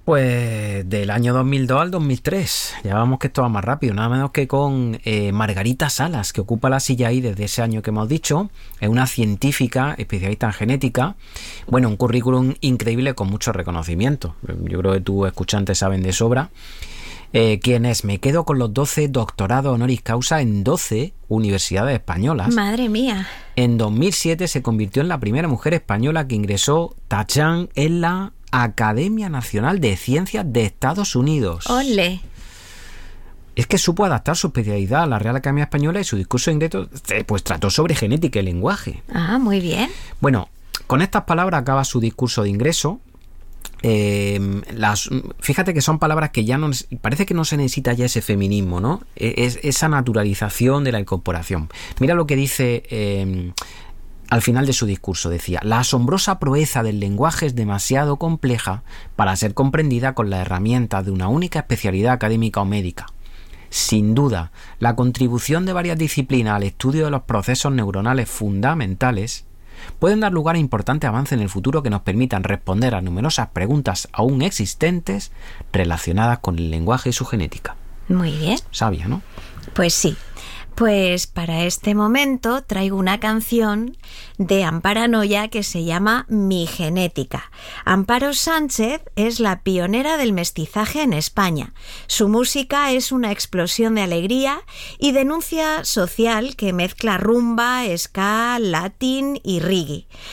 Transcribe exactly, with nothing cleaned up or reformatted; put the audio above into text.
Pues del año dos mil dos al dos mil tres. Ya vamos que esto va más rápido, nada menos que con eh, Margarita Salas, que ocupa la silla ahí desde ese año que hemos dicho. Es una científica especialista en genética. Bueno, un currículum increíble con mucho reconocimiento. Yo creo que tus escuchantes saben de sobra. Eh, ¿Quién es? Me quedo con los doce doctorados honoris causa en doce universidades españolas. Madre mía. En dos mil siete se convirtió en la primera mujer española que ingresó tachán en la Academia Nacional de Ciencias de Estados Unidos. ¡Ole! Es que supo adaptar su especialidad a la Real Academia Española y su discurso de ingreso pues trató sobre genética y lenguaje. Ah, muy bien. Bueno, con estas palabras acaba su discurso de ingreso. Eh, las, fíjate que son palabras que ya no parece que no se necesita ya ese feminismo, ¿no? Es esa naturalización de la incorporación. Mira lo que dice eh, al final de su discurso. Decía: la asombrosa proeza del lenguaje es demasiado compleja para ser comprendida con las herramientas de una única especialidad académica o médica. Sin duda, la contribución de varias disciplinas al estudio de los procesos neuronales fundamentales pueden dar lugar a importantes avances en el futuro que nos permitan responder a numerosas preguntas aún existentes relacionadas con el lenguaje y su genética. Muy bien. Sabia, ¿no? Pues sí. Pues para este momento traigo una canción de Amparo Anoya que se llama Mi Genética. Amparo Sánchez es la pionera del mestizaje en España. Su música es una explosión de alegría y denuncia social que mezcla rumba, ska, latín y reggae.